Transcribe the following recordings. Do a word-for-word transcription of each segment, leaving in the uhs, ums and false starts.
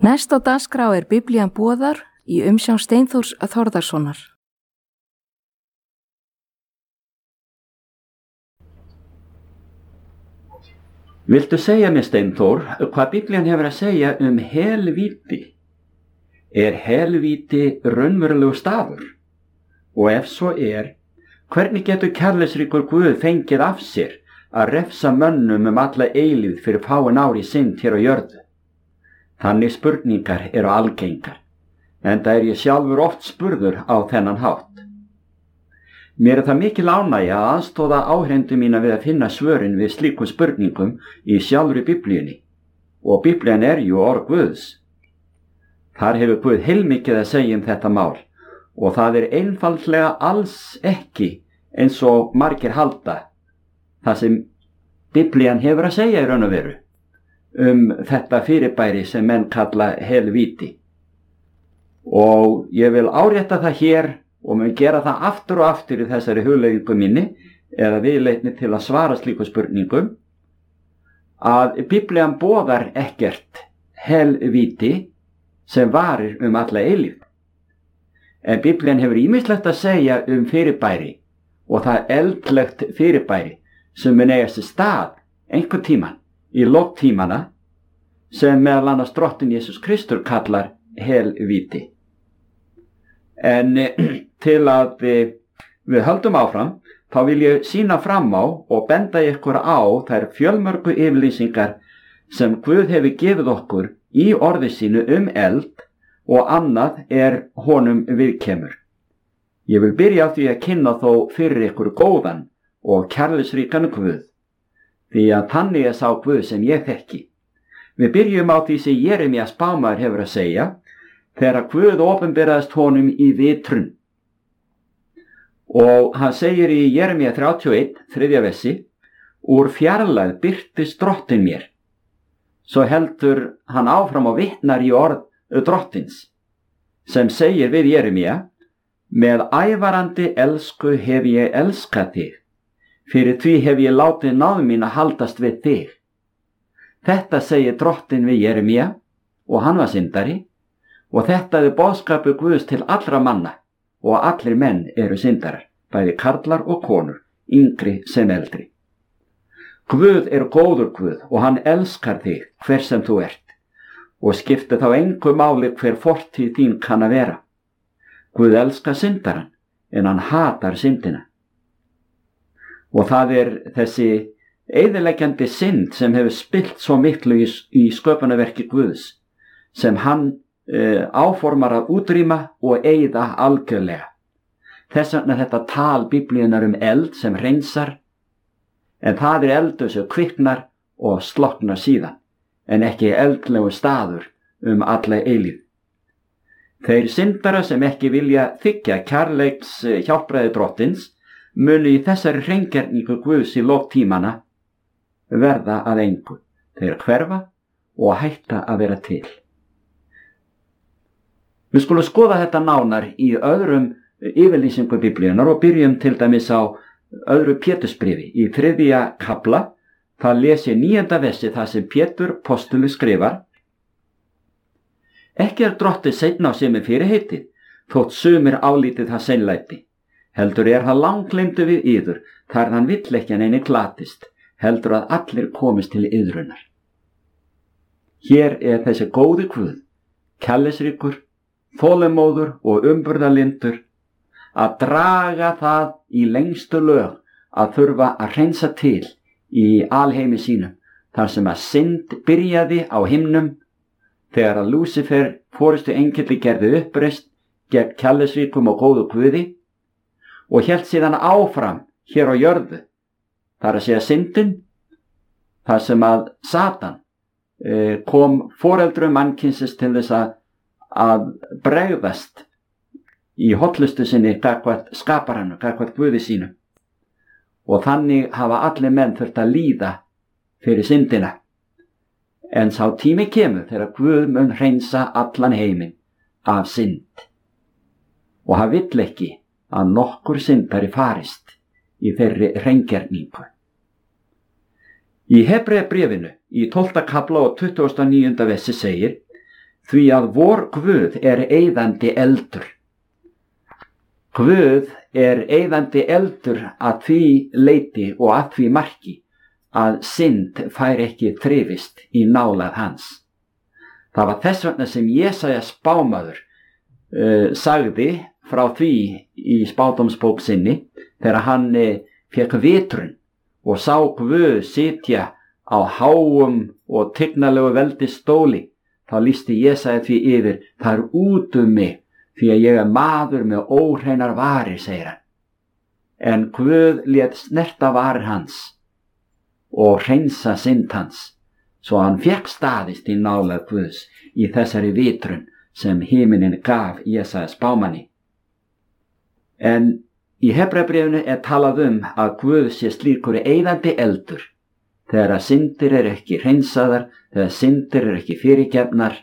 Næst á dagskrá er Biblían boðar í umsjón Steinþórs Þórðarsonar. Viltu segja mér, Steinþór, hvað Biblían hefur að segja um helvíti? Er helvíti raunverulegur staður? Og ef svo er, hvernig getur kærleiksríkur Guð fengið af sér að refsa mönnum um alla eilífð fyrir fáein ár í synd hér á jörðu? Þannig spurningar eru algengar, enda er ég sjálfur oft spurður á þennan hátt. Mér er það mikil ánægja að aðstoða áhrendu mína við að finna svörin við slíkum spurningum í sjálfri Biblíunni, og Biblían er jú orð Guðs. Þar hefur Guð heilmikið að segja um þetta mál, og það er einfaldlega alls ekki eins og margir halda, það sem Biblían hefur að segja í raun og veru um þetta fyrirbæri sem menn kalla helvíti. Og ég vil árétta það hér og mun gera það aftur og aftur í þessari hugleiðingu minni eða viðleitni til að svara slíku spurningum, að Biblían boðar ekkert helvíti sem varir um alla eilífð. En Biblían hefur ýmislegt að segja um fyrirbæri og það eldlegt fyrirbæri sem mun eiga sér stað einhvern tímann í lok tímana sem meðal annars drottinn Jesús Kristur kallar helvíti. En til að við höldum áfram, þá vil ég sýna fram á og benda ykkur á þær fjölmörgu yfirlýsingar sem Guð hefur gefið okkur í orði sínu um eld og annað er honum viðkemur. Ég vil byrja á því að kynna þó fyrir ykkur góðan og kærleiksríkan Guð, því að þannig er sá Guð sem ég þekki. Við byrjum á því sem Jeremías spámaður hefur að segja, þegar Guð opinberaðist honum í vitrun. Og hann segir í Jeremía þrjátíu og eitt, þriðja versi, úr fjarlægð birtist drottinn mér. Svo heldur hann áfram og vitnar í orð drottins, sem segir við Jeremía, með ævarandi elsku hef ég elskað þig, fyrir því hef ég látið náð mín að haldast við þig. Þetta segir drottinn við Jeremía, og hann var syndari, og þetta er boðskapur Guðs til allra manna, og allir menn eru syndarar, bæði karlar og konur, yngri sem eldri. Guð er góður Guð, og hann elskar þig hver sem þú ert, og skiptir þá engu máli hver fortíð þín kann að vera. Guð elskar syndaran, en hann hatar syndina. Og það er þessi eyðileggjandi synd sem hefur spillt svo miklu í, í sköpunarverki Guðs, sem hann uh, áformar að útrýma og eyða algjörlega. Þess vegna þetta tal Biblíunar um eld sem hreinsar, en það er eldur sem kviknar og slokknar síðan, en ekki eldlegu staður um alla eilífð. Þeir syndara sem ekki vilja þiggja kærleiks hjálpræði drottins munu í þessari hreingerningu Guðs í lok tímana verða að engu. Þeir hverfa og hætta að vera til. Við skulum skoða þetta nánar í öðrum yfirlýsingu Biblíunar og byrjum til dæmis á öðru Pétursbréfi. Í þriðja kafla, það lesi níunda versi það sem Pétur postuli skrifar. Ekki er drottið seinna á sig með fyrirheitið, þótt sumir álítið það seinlæti. Heldur er hann langgleymdur við yður, þar hann vill ekki hann eini glatist, heldur að allir komist til yðrunar. Hér er þessi góði Guð, kærleiksríkur, þolinmóður og umburðarlyndur, að draga það í lengstu lög að þurfa að hreinsa til í alheimi sínum, þar sem að synd byrjaði á himnum, þegar að Lúsifer forystu engill gerði uppreist gegn kærleiksríkum og góðu Guði, og hélt síðan áfram hér á jörðu, þar að segja syndin, þar sem að Satan eh, kom foreldrum mannkynsins til þess að, að bregðast í hollustu sinni gagnvart skaparanum, gagnvart Guði sínu. Og þannig hafa allir menn þurft að líða fyrir syndina. En sá tími kemur þegar Guð mun hreinsa allan heiminn af synd. Og hann vill ekki að nokkur syndari farist í þeirri hreingerningu. Í Hebreabréfinu í tólfta kafla og tuttugasta og níunda versi segir: því að vor Guð er eyðandi eldur. Guð er eyðandi eldur að því leiti og að því marki að synd fær ekki þrifist í nálægð hans. Það var þess vegna sem Jesaja spámaður uh, sagði frá því í spádómsbók sinni þegar hann uh, fékk vitrun og sá Guð sitja á háum og tignarlegu veldi stóli. Þá lýsti Jesaja því yfir: það er út um mig, því að ég er maður með óhreinar varir, segir hann. En Guð lét snerta varir hans og hreinsa synd hans, svo hann fékk staðist í nálægð Guðs í þessari vitrun sem himinin gaf Jesaja spámanni. En í Hebreabréfinu er talað um að Guð sé slíkur eyðandi eldur þegar að syndir er ekki hreinsaðar, þegar syndir er ekki fyrirgefnar.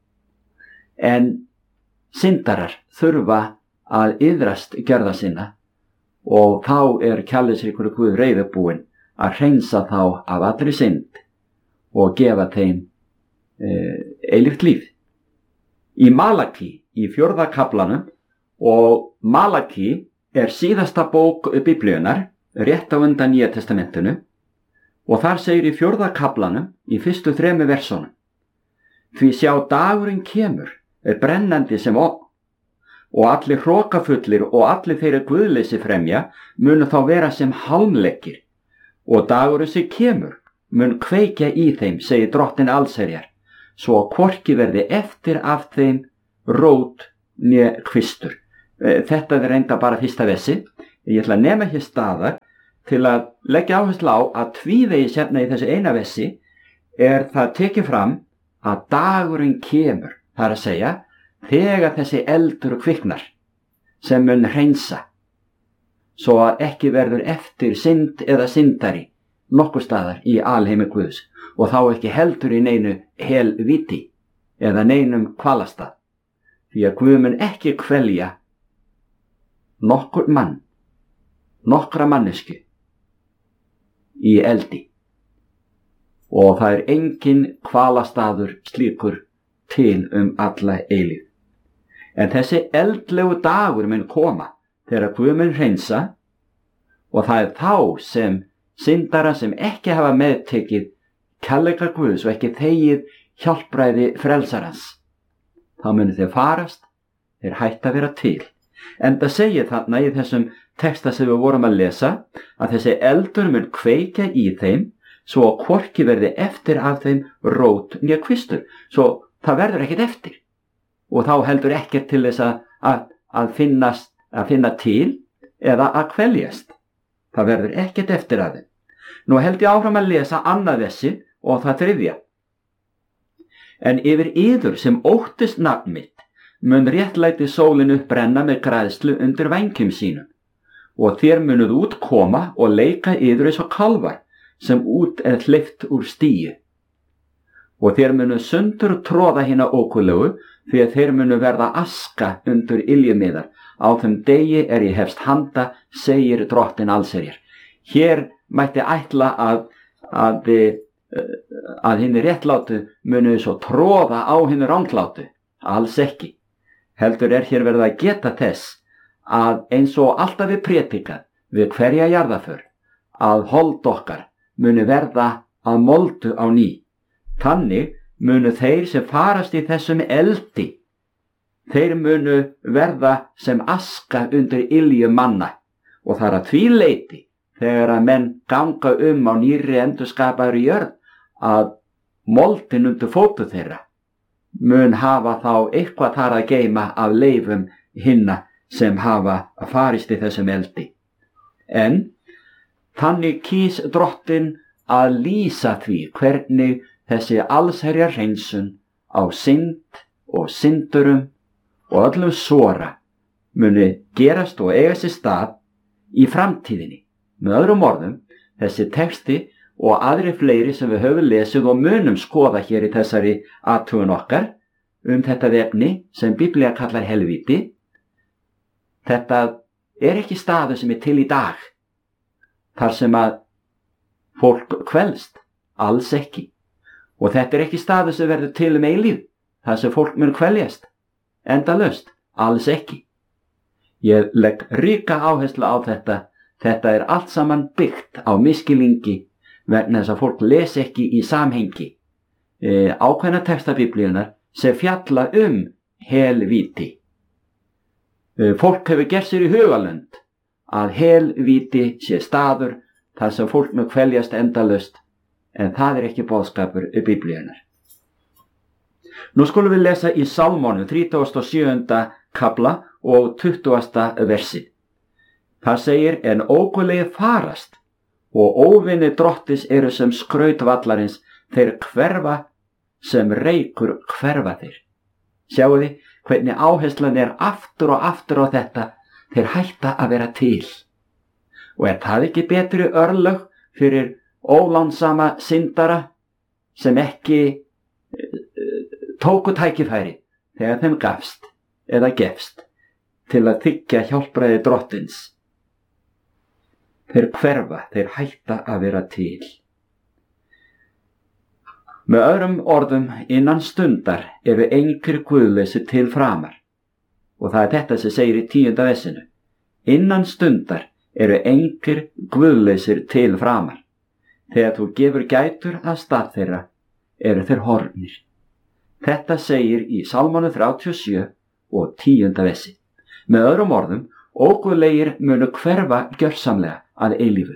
En syndarar þurfa að iðrast gjörða sinna og þá er kærleiksríkur Guð reiðubúinn að hreinsa þá af allri synd og gefa þeim e, eilíft líf. Í Malaki, í fjórða kaflanum, og Malaki er síðasta bók Biblíunnar, rétt á undan Nýja testamentinu, og þar segir í fjórða kaflanum, í fyrstu þremu versunum: því sjá dagurinn kemur, er brennandi sem ofn, og allir hrokafullir og allir þeirra guðleysi fremja munu þá vera sem hálmleggir, og dagurinn sem kemur mun kveikja í þeim, segir Drottinn allsherjar, svo að hvorki verði eftir af þeim rót né kvistur. Þetta er reynda bara fyrsta vessi. Ég ætla að nema hér staðar til að leggja áherslu á að tvívegis hérna í þessu eina vessi er það tekið fram að dagurinn kemur, það er að segja þegar þessi eldur kviknar sem mun hreinsa, svo að ekki verður eftir synd eða syndari nokkur staðar í alheimi Guðs, og þá ekki heldur í neinu helvíti eða neinum kvalastað, því að Guð mun ekki kvelja nokkur mann, nokkra mannesku í eldi, og það er engin kvalastaður slíkur til um alla eilífð. En þessi eldlegu dagur mun koma þegar Guð mun hreinsa, og það er þá sem syndara sem ekki hafa meðtekið kærleika Guðs og ekki þegið hjálpræði frelsarans, þá munu þeir farast, þeir hætta að vera til. Enda segir þarna í þessum texta sem við vorum að lesa að þessi eldur mun kveikja í þeim, svo að hvorki verði eftir af þeim rót né kvistur, svo það verður ekkert eftir, og þá heldur ekkert til þess að, að, að, finnast, að finna til eða að kveljast. Það verður ekkert eftir að þeim. Nú held ég áfram að lesa annað vessi og það þriðja. En yfir yður sem óttist nafn mitt mun réttlæti sólin upp brenna með græðslu undir vængjum sínum, og þér munuð út koma og leika yður eins og kálfar sem út er hleypt úr stíu. Og þér munuð sundur tróða hina ókulegu, því að þeir munu verða aska undir iljumíðar. Á þeim degi er ég hefst handa, segir Drottinn allsherjar. Hér mætti ætla að, að, að hinni réttlátu munu svo tróða á hinni ránglátu. Alls ekki. Heldur er hér verið að geta þess að eins og alltaf við prétikað við hverja jarðaför, að hold okkar munu verða að moldu á ný. Þannig munu þeir sem farast í þessum eldi, þeir munu verða sem aska undir ilju manna, og það er að því leyti þegar að menn ganga um á nýrri endurskapaðri jörð að moldin undir fótu þeirra mun hafa þá eitthvað þar að geyma af leifum hinna sem hafa farist í þessum eldi. En þannig kýs Drottinn að lýsa því hvernig þessi allsherjar hreinsun á synd og syndurum og öllum sora muni gerast og eiga sér stað í framtíðinni. Með öðrum orðum, þessi texti og aðri fleiri sem við höfum lesið og munum skoða hér í þessari athugun okkar um þetta efni sem Biblía kallar helvíti, þetta er ekki staður sem er til í dag, þar sem að fólk kvelst, alls ekki. Og þetta er ekki staður sem verður til um eilíf, þar sem fólk mun kveljast endalaust? Alls ekki. Ég legg ríka áherslu á þetta. Þetta er allt saman byggt á misskilningi vegna þess að fólk les ekki í samhengi e, ákveðna texta Biblíunnar sem fjalla um helvíti. E, fólk hefur gert sér í hugalönd að helvíti sé staður þar sem fólk mun kveljast endalaust, en það er ekki boðskapur Biblíunnar. Nú skulum við lesa í Sálmónum þrítugasta og sjöunda kafla og tuttugasta versi. Það segir, en óguðlegir farast og óvinni drottis eru sem skraut vallarins, þeir hverfa sem reykur hverfa þeir. Sjáu þið hvernig áherslan er aftur og aftur á þetta, þeir hætta að vera til. Og er það ekki betri örlög fyrir ólánsama syndara sem ekki tóku tækifæri þegar þeim gafst eða gefst til að þiggja hjálpræði drottins? Þeir hverfa, þeir hætta að vera til. Með öðrum orðum, innan stundar eru engir guðlausir til framar. Og það er þetta sem segir í tíunda versinu. Innan stundar eru engir guðlausir til framar. Þegar þú gefur gætur að stað þeirra, eru þeir horfnir. Þetta segir í Sálmónum þrjátíu og sjö og tíunda versi. Með öðrum orðum, óguðlegir munu hverfa gjörsamlega að eilífu.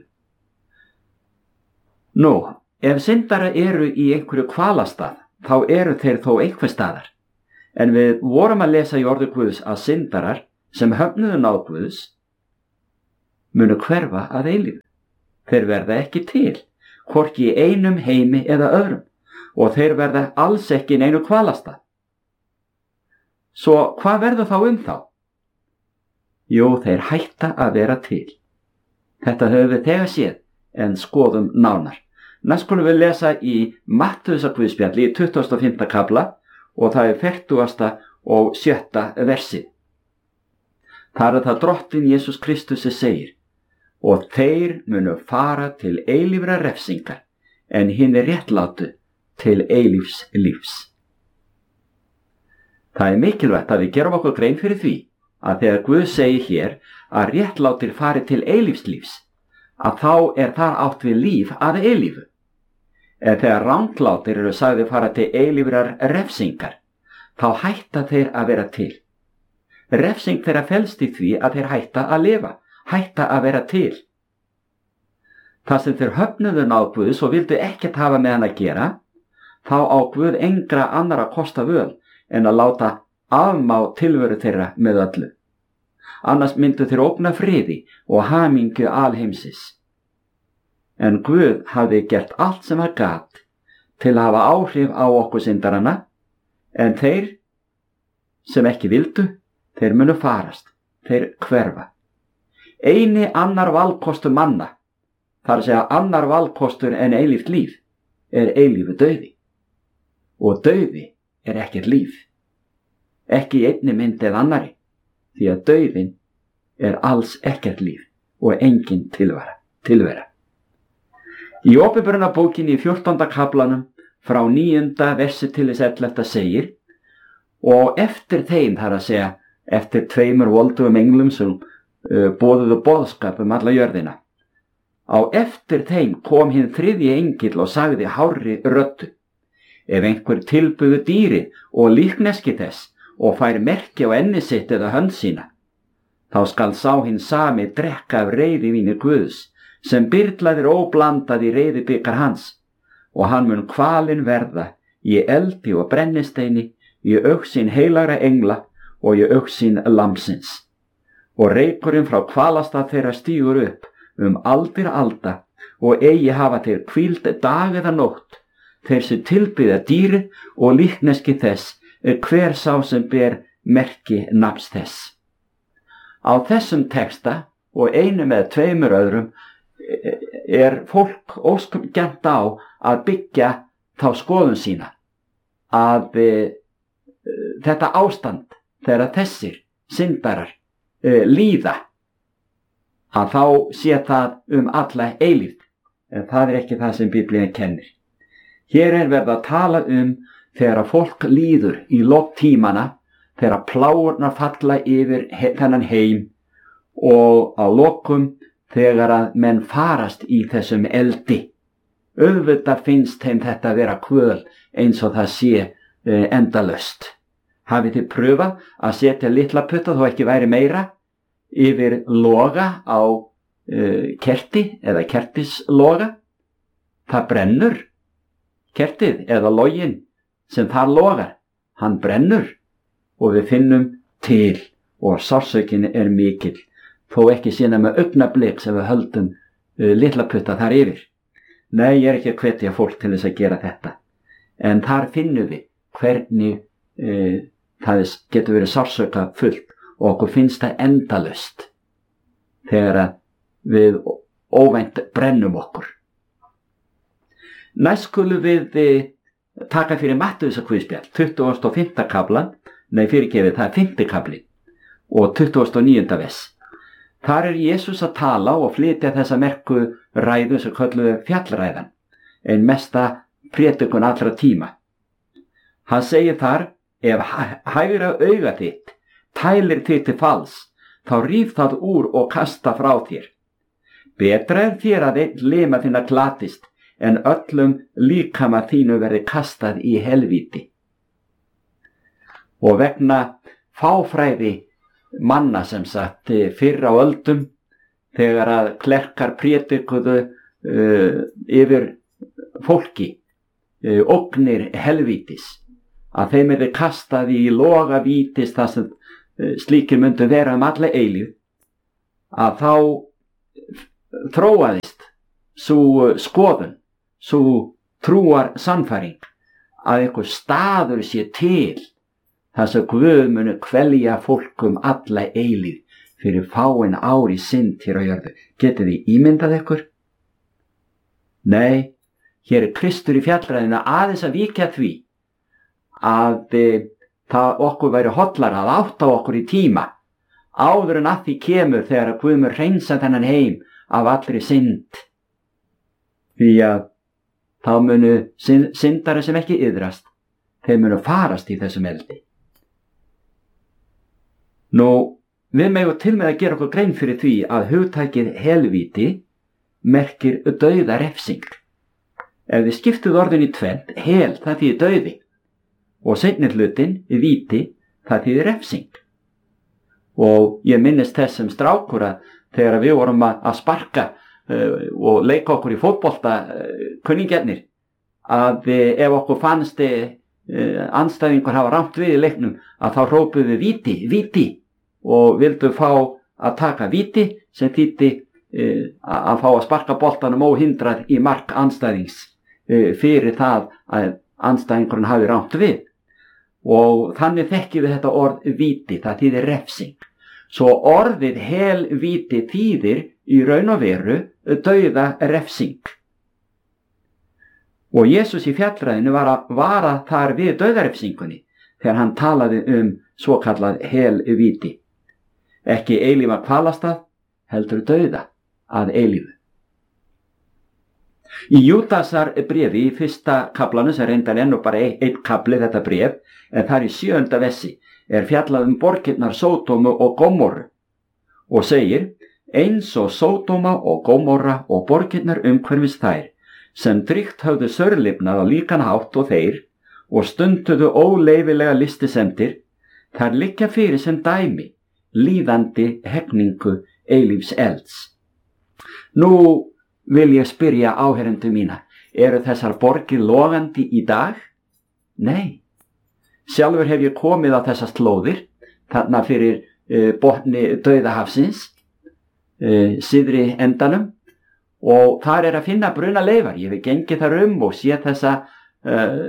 Nú, ef syndara eru í einhverju kvalastað, þá eru þeir þó einhver staðar. En við vorum að lesa í orði Guðs að syndarar sem höfnuðu náð Guðs munu hverfa að eilífu. Þeir verða ekki til, hvorki í einum heimi eða öðrum, og þeir verða alls ekki í einu kvalastað. Svo hvað verður þá um þá? Jú, þeir hætta að vera til. Þetta höfum við þegar séð, en skoðum nánar. Næst skulum við lesa í Mattheusar guðspjalli í tuttugasta og fimmta kafla og það er fertugasta og sjötta versi. Þar er það drottinn Jesús Kristus sem segir, og þeir munu fara til eilífra refsingar, en hinn er réttlátu til eilífs lífs. Það er mikilvægt að við gerum okkur grein fyrir því að þegar Guð segir hér að réttlátir fari til eilífslífs, að þá er þar átt við líf að eilífu. En þegar ranglátir eru sagði fara til eilífrar refsingar, þá hætta þeir að vera til. Refsing þeirra felst í því að þeir hætta að lifa, hætta að vera til. Það sem þeir höfnuðu náð Guðs og vildu ekkert hafa með hann að gera, þá á Guð engra annara kosta völ en að láta afmá tilveru þeirra með öllu. Annars myndu þeir ógna friði og hamingju alheimsins. En Guð hafði gert allt sem hann gat til að hafa áhrif á okkur syndarana, en þeir sem ekki vildu, þeir munu farast, þeir hverfa. Eini annar valkostur manna, þar að segja annar valkostur en eilíft líf, er eilífu dauði. Og dauði er ekkert líf. Ekki í einni mynd eða annari, því að dauðin er alls ekkert líf og engin tilvera. tilvera. Í Opinberunarbókinni í fjórtánda kaflanum frá níunda versi til þess ellefta segir, og eftir þeim, þar að segja, eftir tveimur voldugum englum sem uh, boðuðu boðskap um alla jörðina, á eftir þeim kom hinn þriðji engill og sagði hárri röddu, ef einhver tilbuðu dýri og líkneski þess og fær merki á enni sitt eða hönd sína, þá skal sá hinn sami drekka af reiðivíni Guðs, sem byrlaðir óblandað í reiðibikar hans, og hann mun kvalinn verða í eldi og brennisteini, í augsín heilagra engla og í augsín lambsins. Og reykurinn frá kvalastað þeirra stígur upp um aldir alda, og eigi hafa þeir hvíld dag eða nótt, þeir sem tilbyða dýrið og líkneski þess, er hver sá sem ber merki nafns þess. Á þessum texta og einu með tveimur öðrum er fólk ósköp gjarnt á að byggja þá skoðun sína að e, þetta ástand þegar þessir syndarar e, líða, að þá sé það um alla eilífð, en það er ekki það sem Biblían kennir. Hér er verið að tala um þegar að fólk líður í lok tímana, þegar pláurnar falla yfir he þennan heim og á lokum þegar að menn farast í þessum eldi. Auðvitað finnst þeim þetta að vera kvöl eins og það sé uh, endalaust. Hafið þið pröfað að setja litla putta, þó ekki væri meira, yfir loga á uh, kerti eða kertisloga? Það brennur. Kertið eða login sem þar logar, hann brennur og við finnum til og sársaukin er mikill, þó ekki sína með augnablik sem við höldum uh, litla putta þar yfir. Nei, ég er ekki að hvetja fólk til þess að gera þetta, en þar finnum við hvernig uh, það getur verið sársauka fullt og okkur finnst það endalaust þegar við óvænt brennum okkur. Næst skulum við uh, taka fyrir Mattheusar guðspjall, tuttugasta og fimmta kaflan, nei fyrirgefið, það er fimmti kafli og tuttugasta og níunda vers. Þar er Jesús að tala og flytja þessa merku ræðu sem kölluðu fjallræðan, ein mesta prédikun allra tíma. Hann segir þar, ef hægra auga þitt tælir þitt til falls, þá ríf það úr og kasta frá þér. Betra er þér að einn lima þinna glatist, en öllum líkama þínu verði kastað í helvíti. Og vegna fáfræði manna sem sagt fyrr á öldum, þegar að klerkar prédikuðu uh, yfir fólki uh, ógnir helvítis, að þeim er kastað í loga vítis þar sem uh, slíkir myndu vera um alla eilíf, að þá þróaðist svo skoðun, svo trúar sannfæring að einhver staður sé til þar sem Guð muni kvelja fólkum alla eilíð fyrir fáin ár í synd hér á jörðu. Getið þið ímyndað ykkur? Nei, hér er Kristur í fjallræðinu aðeins að víkja því að e, það okkur væri hollara að átta okkur í tíma áður en að því kemur þegar að Guð mun hreinsa þennan heim af allri synd. Því að þá munu syndari sem ekki iðrast, þeir munu farast í þessum eldi. Nú, við megum til með að gera okkur grein fyrir því að hugtækið helvíti merkir dauða refsing. Ef við skiptuð orðin í tvennt, hel það þýðir dauði og seinni hlutin, víti, það þýðir refsing. Og ég minnist þess sem strákur að þegar við vorum að sparka uh, og leika okkur í fótbolta uh, kunningjarnir, að uh, ef okkur fannst uh, andstæðingur hafa rangt við í leiknum, að þá hrópuðu við víti, víti og vildu fá að taka víti sem þýddi uh, að fá að sparka boltanum óhindrað í mark andstæðings uh, fyrir það að andstæðingurinn hafi rangt við. Og þannig þekkjum við þetta orð víti, það þýðir refsing. Svo orðið helvíti þýðir í raun og veru dauða refsing. Og Jesús í fjallræðinu var að vara þar við dauðarefsingunni þegar hann talaði um svokallað helvíti. Ekki eilífa kvalastað, heldur dauða að eilífu. Í Júdasar bréfi í fyrsta kaflanu, sem reyndar enn og bara einn ein kafli þetta bréf, en þar í sjöunda vessi er fjallað um borgirnar Sódómu og Gómorru og segir, eins og Sódóma og Gómorra og borgirnar umhverfis þær, sem drygt höfðu sörlifnað á líkan hátt og þeir og stunduðu óleyfilega listisemdir, þar liggja fyrir sem dæmi líðandi hegningu eilífs elds. Nú vil ég spyrja áherendur mína, eru þessar borgir logandi í dag? Nei. Sjálfur hef ég komið á þessar slóðir, þarna fyrir uh, botni Dauðahafsins, uh, syðri endanum, og þar er að finna bruna leifar. Ég hef gengið þar um og sé þessa uh,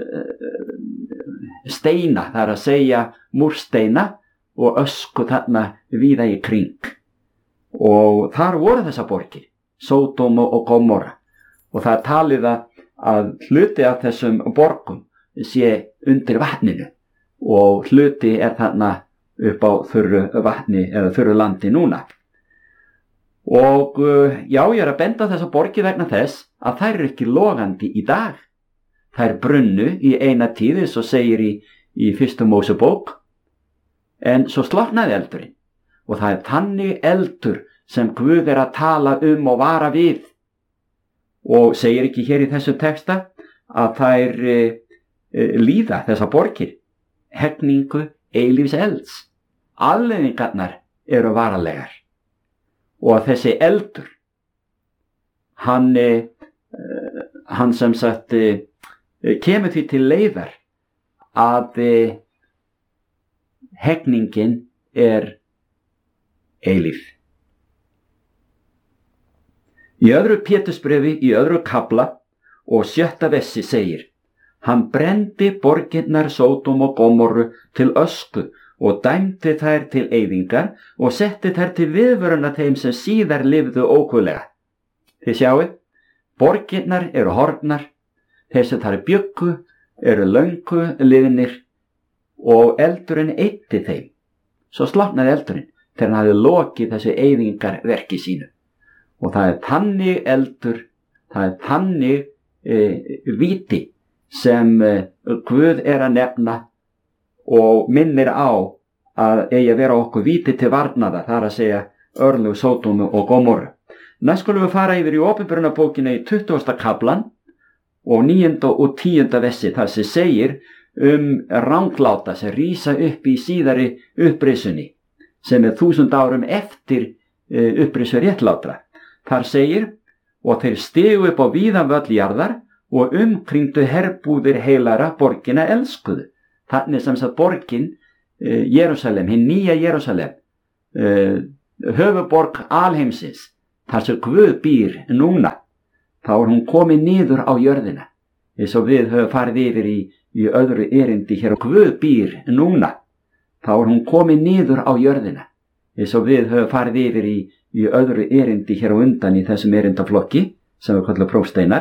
steina, það er að segja múrsteina og ösku þarna víða í kring. Og þar voru þessar borgir, Sódómu og Gómorra, og það er talið að hluti af þessum borgum sé undir vatninu og hluti er þarna upp á þurru vatni eða þurru landi núna. Og já, ég er að benda þessa borgi vegna þess að þær eru ekki logandi í dag. þær brunnu í eina tíð, eins og segir í, í fyrstu Mósebók, en svo slokknaði eldurinn. Og það er þannig eldur sem Guð er að tala um og vara við. Og segir ekki hér í þessu texta að þær e, e, líða þessa borgir, hegningu eilífs elds. Afleiðingarnar eru varalegar. Og þessi eldur, hann, e, hann sem sagt e, kemur því til leiðar að e, hegningin er eilíf. Í öðru Pétursbréfi, í öðru kafla og sjötta vessi segir: Hann brendi borgirnar Sódóm og Gómorru til ösku og dæmdi þær til eyðingar og setti þær til viðvöruna þeim sem síðar lifðu ókvölega. Þið sjáið, borgirnar eru horfnar, þeir sem þar bjuggu eru löngu liðnir og eldurinn eyddi þeim. Svo slokknaði eldurinn þegar hann hafði lokið þessu eyðingarverki sínu. Og það er þannig eldur, það er þannig e, víti sem e, Guð er að nefna og minnir á að eigi að vera okkur víti til varnaðar, það er að segja örlög Sódómu og Gómorru. Næst skulum við fara yfir í Opinberunarbókina í tuttugasta kaflan og níunda og tíunda vessi, þar sem segir um rangláta sem rísa upp í síðari upprisunni, sem er þúsund árum eftir e, upprisu réttlátra. Þar segir: Og þeir stigu upp á víðan völl jarðar og umkringdu herbúðir heilara borgina elskuðu. Þannig sem sagt borgin, e, Jerúsalem, hinn nýja Jerúsalem, e, höfuborg alheimsins, þar sem Guð býr núna, þá er hún komin niður á jörðina. Eins og við höfum farið yfir í, í öðru erindi hér, og Guð býr núna, þá er hún komin niður á jörðina. Eins og við höfum farið yfir í í öðru erindi hér á undan í þessum erindaflokki sem við kallum prófsteinar.